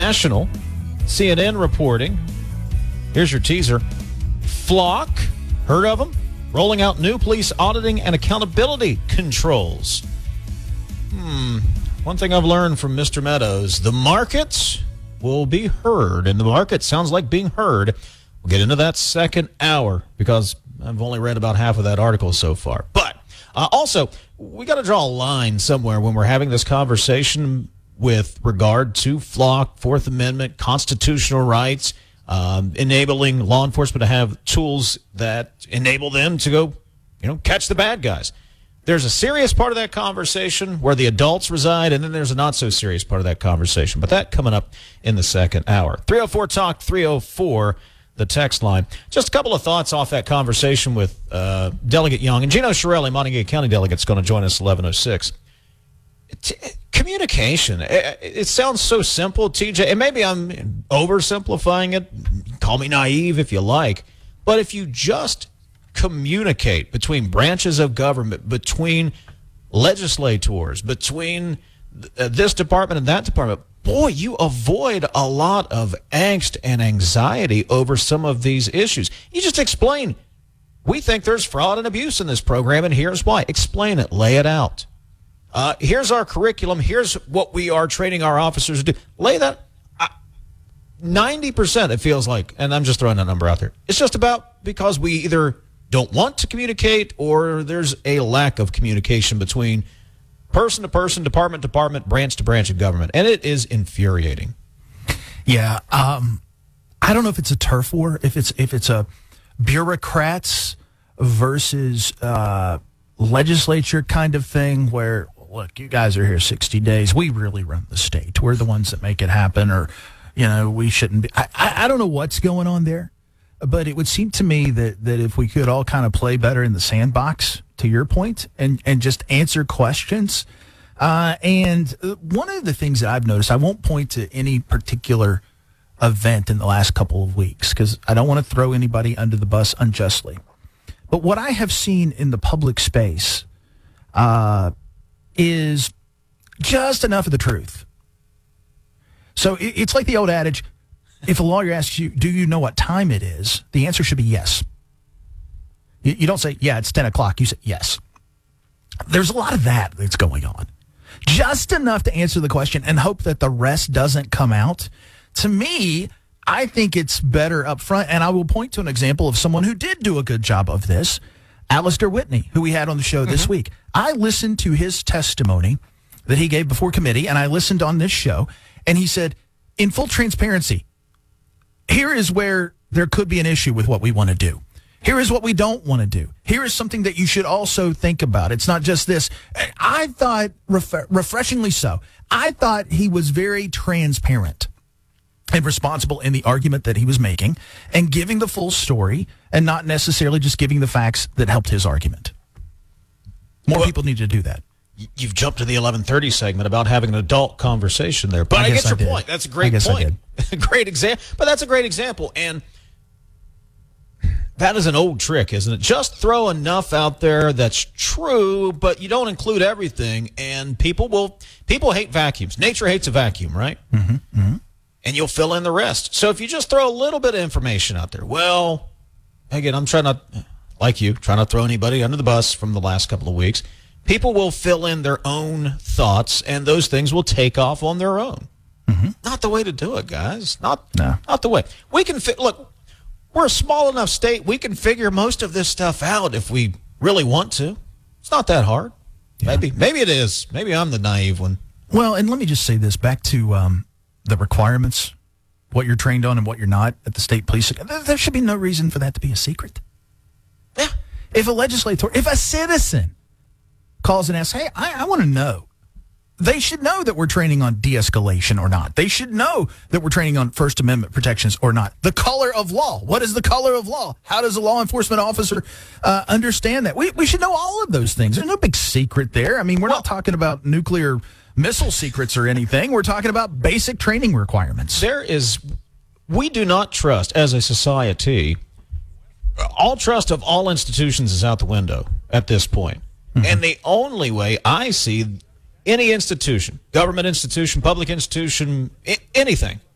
National. CNN reporting. Here's your teaser. Flock, heard of them? Rolling out new police auditing and accountability controls. One thing I've learned from Mr. Meadows, the markets will be heard, and the market sounds like being heard. We'll get into that second hour because I've only read about half of that article so far. But also, we got to draw a line somewhere when we're having this conversation with regard to Flock, Fourth Amendment, constitutional rights, enabling law enforcement to have tools that enable them to go, catch the bad guys. There's a serious part of that conversation where the adults reside, and then there's a not-so-serious part of that conversation. But that coming up in the second hour. 304-TALK, 304, the text line. Just a couple of thoughts off that conversation with Delegate Young. And Gino Chiarelli, Montague County delegate, is going to join us at 11:06. Communication. It sounds so simple, TJ, and maybe I'm oversimplifying it. Call me naive if you like. But if you just communicate between branches of government, between legislators, between this department and that department, boy, you avoid a lot of angst and anxiety over some of these issues. You just explain, we think there's fraud and abuse in this program, and here's why. Explain it. Lay it out. Here's our curriculum. Here's what we are training our officers to do. Lay that. 90%, it feels like, and I'm just throwing a number out there, it's just about because we either don't want to communicate or there's a lack of communication between person to person, department to department, branch to branch of government. And it is infuriating. Yeah. I don't know if it's a turf war, if it's a bureaucrats versus legislature kind of thing where, look, you guys are here 60 days. We really run the state. We're the ones that make it happen, or, we shouldn't be. I don't know what's going on there, but it would seem to me that if we could all kind of play better in the sandbox, to your point, and just answer questions. And one of the things that I've noticed, I won't point to any particular event in the last couple of weeks because I don't want to throw anybody under the bus unjustly. But what I have seen in the public space is just enough of the truth. So it's like the old adage, if a lawyer asks you, do you know what time it is? The answer should be yes. You don't say, yeah, it's 10 o'clock. You say, yes. There's a lot of that's going on. Just enough to answer the question and hope that the rest doesn't come out. To me, I think it's better up front, and I will point to an example of someone who did do a good job of this, Alistair Whitney, who we had on the show this week. I listened to his testimony that he gave before committee, and I listened on this show, and he said, in full transparency, here is where there could be an issue with what we want to do. Here is what we don't want to do. Here is something that you should also think about. It's not just this. I thought, refreshingly so, I thought he was very transparent and responsible in the argument that he was making and giving the full story and not necessarily just giving the facts that helped his argument. More people need to do that. You've jumped to the 11:30 segment about having an adult conversation there. But I get your point. That's a great point. Great example. But that's a great example. And that is an old trick, isn't it? Just throw enough out there that's true, but you don't include everything. And people hate vacuums. Nature hates a vacuum, right? Mm-hmm. Mm-hmm. And you'll fill in the rest. So if you just throw a little bit of information out there, well, again, I'm trying not to throw anybody under the bus from the last couple of weeks. People will fill in their own thoughts, and those things will take off on their own. Mm-hmm. Not the way to do it, guys. Not the way. We can look, we're a small enough state. We can figure most of this stuff out if we really want to. It's not that hard. Yeah. Maybe it is. Maybe I'm the naive one. Well, and let me just say this back to the requirements, what you're trained on and what you're not at the state police. There should be no reason for that to be a secret. Yeah. If a citizen calls and asks, hey, I want to know, they should know that we're training on de-escalation or not. They should know that we're training on First Amendment protections or not. The color of law. What is the color of law? How does a law enforcement officer understand that? We should know all of those things. There's no big secret there. I mean, we're not talking about nuclear missile secrets or anything. We're talking about basic training requirements. We do not trust, as a society, all trust of all institutions is out the window at this point. Mm-hmm. And the only way I see any institution, government institution, public institution, anything,